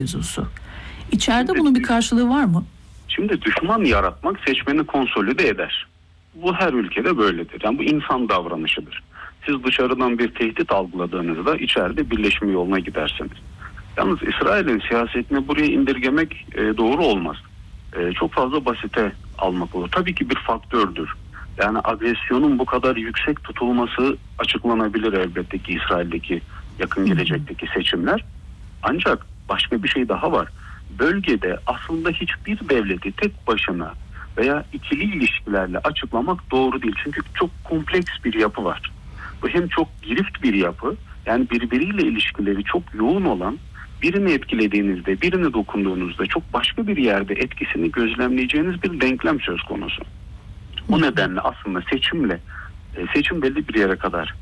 mevzusu. İçeride bunun bir karşılığı var mı? Şimdi düşman yaratmak seçmeni konsolide eder. Bu her ülkede böyledir. Yani bu insan davranışıdır. Siz dışarıdan bir tehdit algıladığınızda içeride birleşme yoluna gidersiniz. Yalnız İsrail'in siyasetini buraya indirgemek doğru olmaz. Çok fazla basite almak olur. Tabii ki bir faktördür. Yani agresyonun bu kadar yüksek tutulması açıklanabilir elbette ki İsrail'deki yakın gelecekteki seçimler. Ancak başka bir şey daha var. Bölgede aslında hiçbir devleti tek başına veya ikili ilişkilerle açıklamak doğru değil. Çünkü çok kompleks bir yapı var. Bu hem çok girift bir yapı, yani birbiriyle ilişkileri çok yoğun olan, birini etkilediğinizde, birini dokunduğunuzda çok başka bir yerde etkisini gözlemleyeceğiniz bir denklem söz konusu. O nedenle aslında seçim belli bir yere kadar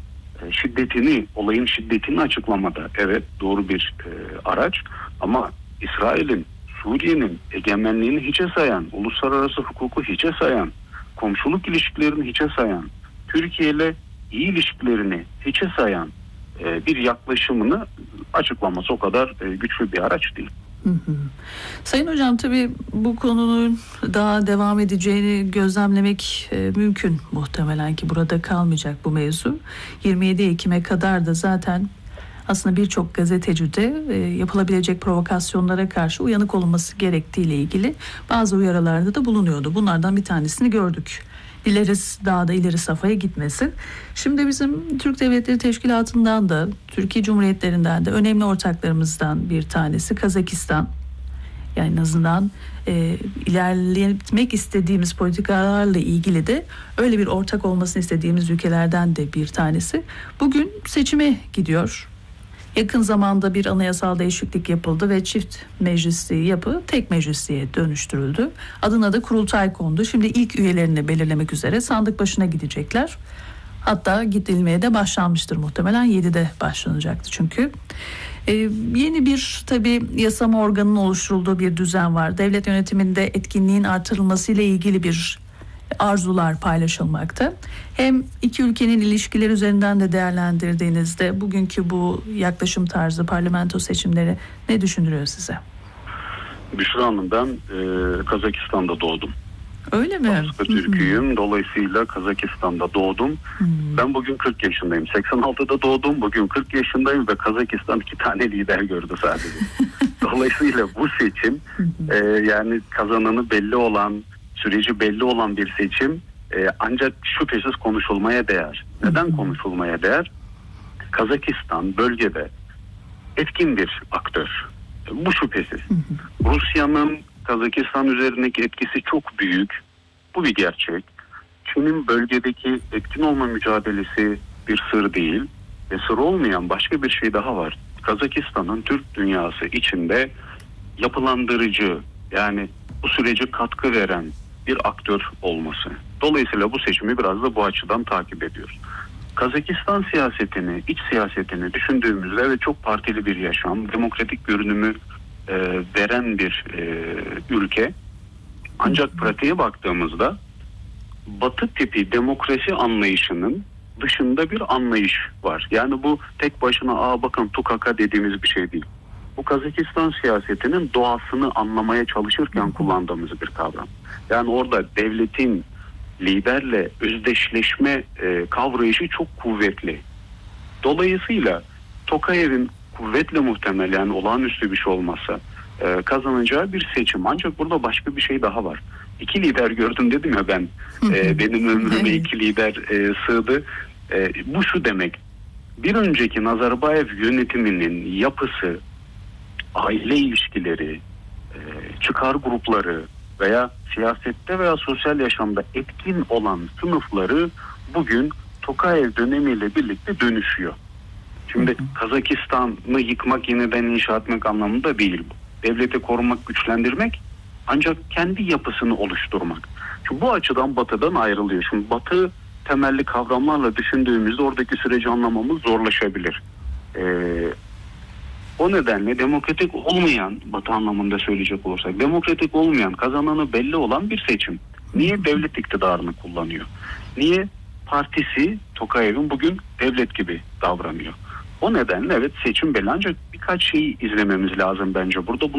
olayın şiddetini açıklamada evet doğru bir araç, ama İsrail'in, Suriye'nin egemenliğini hiçe sayan, uluslararası hukuku hiçe sayan, komşuluk ilişkilerini hiçe sayan, Türkiye ile iyi ilişkilerini hiçe sayan bir yaklaşımını açıklaması o kadar güçlü bir araç değil. Sayın Hocam, tabii bu konunun daha devam edeceğini gözlemlemek mümkün. Muhtemelen ki burada kalmayacak bu mevzu. 27 Ekim'e kadar da zaten aslında birçok gazeteci de yapılabilecek provokasyonlara karşı uyanık olunması gerektiğiyle ilgili bazı uyarılarda da bulunuyordu. Bunlardan bir tanesini gördük. Dileriz daha da ileri safhaya gitmesin. Şimdi bizim Türk Devletleri Teşkilatı'ndan da, Türkiye Cumhuriyetlerinden de önemli ortaklarımızdan bir tanesi Kazakistan. Yani en azından ilerletmek istediğimiz politikalarla ilgili de öyle bir ortak olmasını istediğimiz ülkelerden de bir tanesi. Bugün seçime gidiyor. Yakın zamanda bir anayasal değişiklik yapıldı ve çift meclisli yapı tek meclisliğe dönüştürüldü. Adına da kurultay kondu. Şimdi ilk üyelerini belirlemek üzere sandık başına gidecekler. Hatta gidilmeye de başlanmıştır muhtemelen. 7'de başlanacaktı çünkü. Yeni bir tabii yasama organının oluşturulduğu bir düzen var. Devlet yönetiminde etkinliğin artırılması ile ilgili bir arzular paylaşılmakta. Hem iki ülkenin ilişkileri üzerinden de değerlendirdiğinizde bugünkü bu yaklaşım tarzı parlamento seçimleri ne düşündürüyor size? Büşra Hanım, ben Kazakistan'da doğdum. Öyle mi? Aslında Türk'üyüm. Dolayısıyla Kazakistan'da doğdum. Ben bugün 40 yaşındayım. 86'da doğdum. Bugün 40 yaşındayım ve Kazakistan 2 tane lider gördü sadece. Dolayısıyla bu seçim yani kazananı belli olan, süreci belli olan bir seçim, ancak şüphesiz konuşulmaya değer. Neden konuşulmaya değer? Kazakistan bölgede etkin bir aktör. Bu şüphesiz. Rusya'nın Kazakistan üzerindeki etkisi çok büyük. Bu bir gerçek. Çin'in bölgedeki etkin olma mücadelesi bir sır değil. Ve sır olmayan başka bir şey daha var. Kazakistan'ın Türk dünyası içinde yapılandırıcı, yani bu sürece katkı veren bir aktör olması. Dolayısıyla bu seçimi biraz da bu açıdan takip ediyoruz. Kazakistan siyasetini, iç siyasetini düşündüğümüzde ve çok partili bir yaşam, demokratik görünümü veren bir ülke. Ancak pratiğe baktığımızda Batı tipi demokrasi anlayışının dışında bir anlayış var. Yani bu tek başına bakın tukaka dediğimiz bir şey değil. Bu Kazakistan siyasetinin doğasını anlamaya çalışırken kullandığımız bir kavram. Yani orada devletin liderle özdeşleşme kavrayışı çok kuvvetli. Dolayısıyla Tokayev'in kuvvetle muhtemel, yani olağanüstü bir şey olmasa kazanacağı bir seçim. Ancak burada başka bir şey daha var. 2 lider gördüm dedim ya ben. Benim ömrüme 2 lider sığdı. Bu şu demek. Bir önceki Nazarbayev yönetiminin yapısı, aile ilişkileri, çıkar grupları veya siyasette veya sosyal yaşamda etkin olan sınıfları bugün Tokayev dönemiyle birlikte dönüşüyor. Şimdi Kazakistan'ı yıkmak, yeniden inşa etmek anlamında değil bu. Devleti korumak, güçlendirmek, ancak kendi yapısını oluşturmak. Şimdi bu açıdan Batı'dan ayrılıyor. Şimdi Batı temelli kavramlarla düşündüğümüzde oradaki süreci anlamamız zorlaşabilir. O nedenle demokratik olmayan, Batı anlamında söyleyecek olursak, demokratik olmayan, kazananı belli olan bir seçim. Niye devlet iktidarını kullanıyor? Niye partisi Tokayev'in bugün devlet gibi davranıyor? O nedenle evet seçim belli ancak birkaç şeyi izlememiz lazım bence. Burada